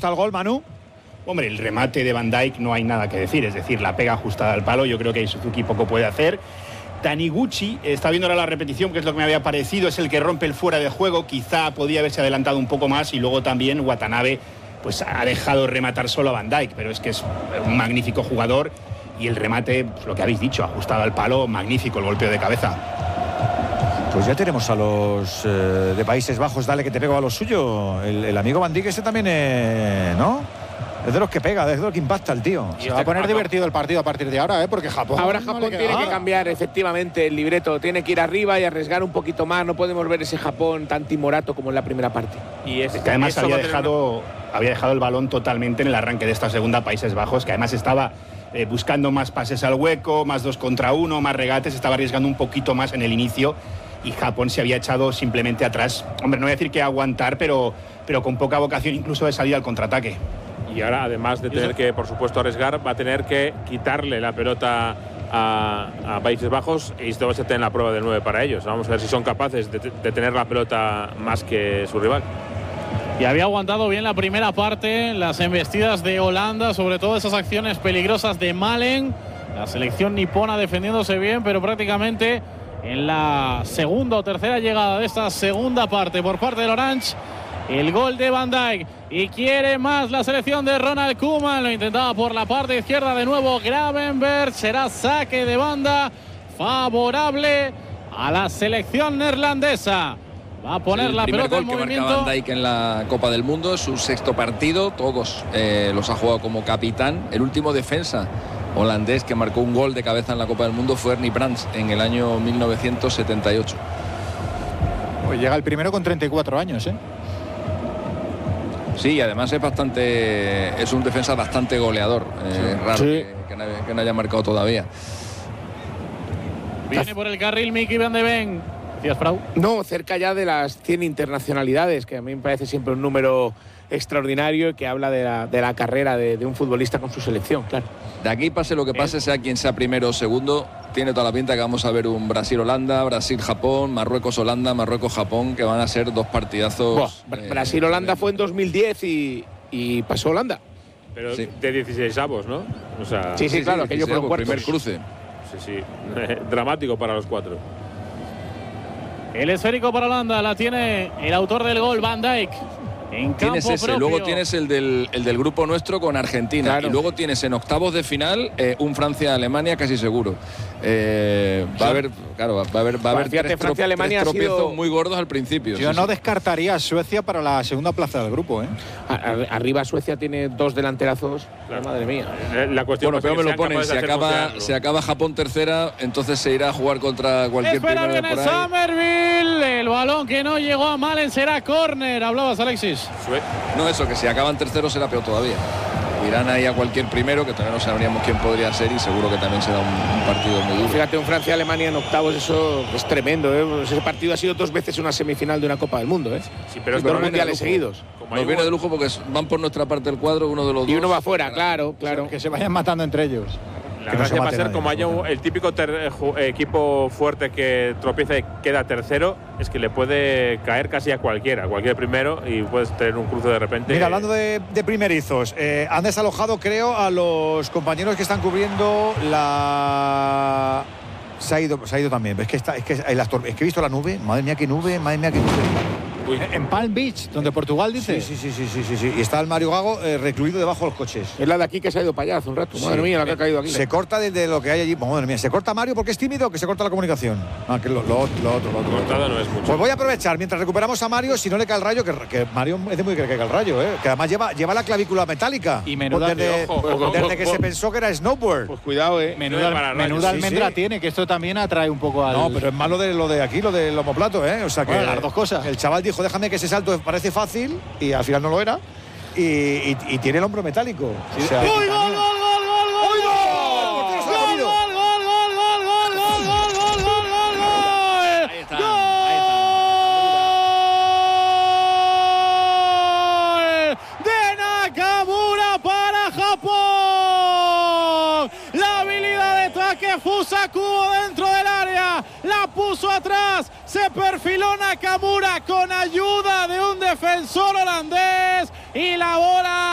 está el gol, Manu? Hombre, el remate de Van Dijk no hay nada que decir, es decir, la pega ajustada al palo, yo creo que Suzuki poco puede hacer. Taniguchi, está viendo ahora la repetición, que es lo que me había parecido, es el que rompe el fuera de juego, quizá podía haberse adelantado un poco más, y luego también Watanabe pues ha dejado rematar solo a Van Dijk, pero es que es un magnífico jugador, y el remate, pues, lo que habéis dicho, ajustado al palo, magnífico el golpeo de cabeza. Pues ya tenemos a los de Países Bajos, dale que te pego a lo suyo. El amigo Van Dijk ese también, ¿no? Es de los que pega, es de los que impacta el tío. Se va a poner divertido el partido a partir de ahora, porque Japón... Ahora Japón tiene que cambiar efectivamente el libreto, tiene que ir arriba y arriesgar un poquito más, no podemos ver ese Japón tan timorato como en la primera parte. Y es que además había dejado el balón totalmente en el arranque de esta segunda Países Bajos, que además estaba buscando más pases al hueco, más 2 contra 1, más regates, estaba arriesgando un poquito más en el inicio, y Japón se había echado simplemente atrás. Hombre, no voy a decir que aguantar, pero con poca vocación incluso de salir al contraataque. Y ahora, además de tener que, por supuesto, arriesgar, va a tener que quitarle la pelota a Países Bajos, y esto va a ser en la prueba del 9 para ellos. Vamos a ver si son capaces de tener la pelota más que su rival. Y había aguantado bien la primera parte, las embestidas de Holanda, sobre todo esas acciones peligrosas de Malen. La selección nipona defendiéndose bien, pero prácticamente en la segunda o tercera llegada de esta segunda parte por parte del Orange, el gol de Van Dijk, y quiere más la selección de Ronald Koeman. Lo intentaba por la parte izquierda de nuevo Gravenberch. Será saque de banda favorable a la selección neerlandesa. Va a poner la pelota en movimiento. El primer gol que marca Van Dijk en la Copa del Mundo, es su 6º partido, todos los ha jugado como capitán. El último defensa holandés que marcó un gol de cabeza en la Copa del Mundo fue Ernie Brands en el año 1978. Pues llega el primero con 34 años, ¿eh? Sí, además es un defensa bastante goleador. Raro que no haya marcado todavía. Viene por el carril Mickey Van de Ven. ¿Decías, Frau? No, cerca ya de las 100 internacionalidades, que a mí me parece siempre un número extraordinario, y que habla de la carrera de un futbolista con su selección, claro. De aquí, pase lo que pase, sea quien sea primero o segundo, tiene toda la pinta que vamos a ver un Brasil-Holanda, Brasil-Japón, Marruecos-Holanda, Marruecos-Japón, que van a ser dos partidazos. Brasil-Holanda fue en 2010 y pasó Holanda. Pero sí, de 16avos, ¿no? O sea, sí, claro, aquello fue un primer cruce. Sí. Dramático para los 4. El esférico para Holanda, la tiene el autor del gol, Van Dijk. Tienes ese, propio. Luego tienes el del grupo nuestro con Argentina, claro. Y luego tienes en octavos de final un Francia-Alemania casi seguro. Va a haber tres tropiezos muy gordos al principio. Yo no descartaría a Suecia para la segunda plaza del grupo, ¿eh? Arriba Suecia tiene 2 delanterazos. Claro. Madre mía. La cuestión pero me lo ponen. Si acaba Japón tercera, entonces se irá a jugar contra cualquier primero de por ahí. Somerville, el balón que no llegó a Malen será córner. Hablabas, Alexis. No, eso, que si acaban terceros será peor todavía. Irán ahí a cualquier primero, que todavía no sabríamos quién podría ser, y seguro que también será un partido muy duro. Fíjate, un Francia-Alemania en octavos, eso es tremendo, ¿eh? Ese partido ha sido 2 veces una semifinal de una Copa del Mundo, ¿eh? Sí, pero 2 mundiales seguidos. Nos viene de lujo porque van por nuestra parte del cuadro, uno de los dos. Y uno va afuera, claro. Que se vayan matando entre ellos. La gracia va a ser, como haya el típico equipo fuerte que tropieza y queda tercero, es que le puede caer casi a cualquier primero, y puedes tener un cruce de repente. Mira, hablando de primerizos, han desalojado, creo, a los compañeros que están cubriendo la... Se ha ido también. Es que he visto la nube. Madre mía, qué nube. Uy. En Palm Beach, donde Portugal dice. Sí. Y está el Mario Gago recluido debajo de los coches. Es la de aquí que se ha ido para allá hace un rato. Madre mía, la que ha caído aquí. Se corta de lo que hay allí. Madre mía, ¿se corta Mario porque es tímido o que se corta la comunicación? Que lo otro. Cortada no es mucho. Pues voy a aprovechar mientras recuperamos a Mario, si no le cae el rayo, que Mario es de muy que caiga el rayo, que además lleva la clavícula metálica. Y menuda desde que se pensó que era snowboard. Pues cuidado, menuda almendra tiene, que esto también atrae un poco al... No, pero es malo de lo de aquí, lo del omoplato, O sea que las dos cosas. El chaval dijo, déjame que ese salto parece fácil, y al final no lo era, y tiene el hombro metálico. ¡Uy, gol! De Nakamura para Japón. La habilidad de Takefusa Kubo dentro del área, la puso atrás, se perfiló Nakamura con ayuda de un defensor holandés, y la bola